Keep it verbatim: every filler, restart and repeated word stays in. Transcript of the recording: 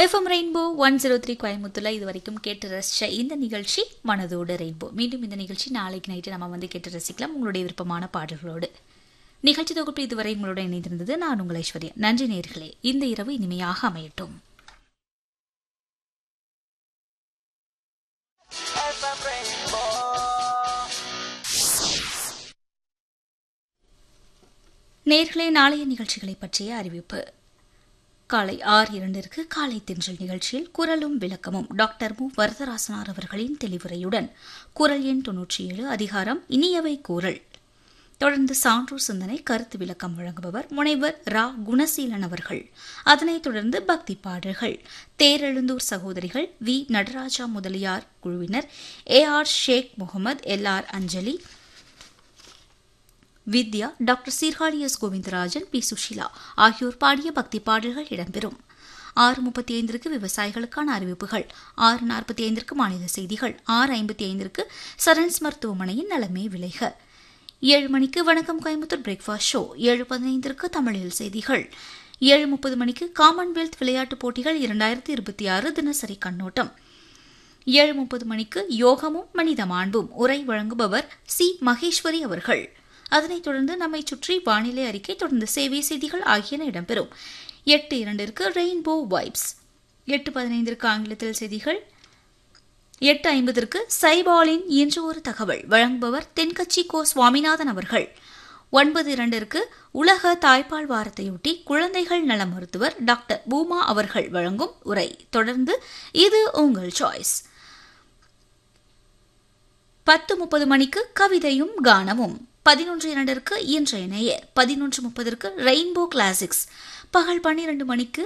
FM rainbow one zero three கோயம்புத்தூர்ல இது வரைக்கும் கேட்டு ரசிச்ச இந்த நிகழ்ச்சி மனதோடு ரெயின்போ. மீண்டும் இந்த நிகழ்ச்சி நாளைக்கு நைட்டு நம்ம வந்து கேட்டு ரசிக்கலாம் உங்களுடைய விருப்பமான பாடல்களோடு. நிகழ்ச்சி தொகுப்பு இதுவரை உங்களோட இணைந்திருந்தது நான் உங்கள் ஐஸ்வர்யா. நன்றி நேயர்களே. இந்த இரவு இனிமையாக அமையட்டும். நேயர்களே, நாளைய நிகழ்ச்சிகளை பற்றிய அறிவிப்பு. காலை ஆறு இரண்டிற்கு காலை தென்றல் நிகழ்ச்சியில் குரலும் விளக்கமும் டாக்டர் மு வரதராசனார் அவர்களின் தெளிவுரையுடன் குரல் எண் தொன்னூற்றி ஏழு அதிகாரம் இனியவை கூறல். தொடர்ந்து சான்றோர் சிந்தனை கருத்து விளக்கம் வழங்குபவர் முனைவர் ரா குணசீலன் அவர்கள். அதனைத் தொடர்ந்து பக்தி பாடல்கள் தேரெழுந்தூர் சகோதரிகள் வி நடராஜா முதலியார் குழுவினர், A R shake Mohammed, L R Anjali, Vidya, doctor Sirkazhi S Govindarajan, B Sushila ஆகியோர் பாடிய பக்தி பாடல்கள் இடம்பெறும். ஆறு முப்பத்தி ஐந்திற்கு விவசாயிகளுக்கான அறிவிப்புகள், ஆறு நாற்பத்தி ஐந்திற்கு மாநில செய்திகள், ஆறு ஐம்பத்தி ஐந்திற்கு சரண்ஸ் மருத்துவமனையின் நலமே விளைக, ஏழு மணிக்கு வணக்கம் கோயம்புத்தூர் பிரேக்ஃபாஸ்ட் ஷோ, ஏழு பதினைந்திற்கு தமிழில் செய்திகள், ஏழு முப்பது மணிக்கு காமன்வெல்த் விளையாட்டுப் போட்டிகள் இரண்டாயிரத்தி இருபத்தி ஆறு தினசரி கண்ணோட்டம், ஏழு முப்பது மணிக்கு யோகமும் மனித மாண்பும் உரை வழங்குபவர் சி மகேஸ்வரி அவர்கள். அதனைத் தொடர்ந்து நம்மை சுற்றி வானிலை அறிக்கை, தொடர்ந்து சேவை செய்திகள் ஆகியன இடம்பெறும். எட்டு இரண்டிற்கு ரெயின்போ வைப்ஸ், எட்டு பதினைந்திற்கு ஆங்கிலத்தில் செய்திகள், எட்டு ஐம்பதற்கு சைபாலின் இன்று ஒரு தகவல் வழங்குபவர் தென்கட்சி கோ சுவாமிநாதன் அவர்கள். ஒன்பது இரண்டிற்கு உலக தாய்ப்பால் வாரத்தையொட்டி குழந்தைகள் நல மருத்துவர் டாக்டர் பூமா அவர்கள் வழங்கும் உரை. தொடர்ந்து இது உங்கள் சாய்ஸ். பத்து முப்பது மணிக்கு கவிதையும் கானமும், பதினொன்று இரண்டிற்கு இன்றைய நேயர், பதினொன்று முப்பதற்கு ரெயின்போ கிளாசிக்ஸ், பகல் பன்னிரண்டு மணிக்கு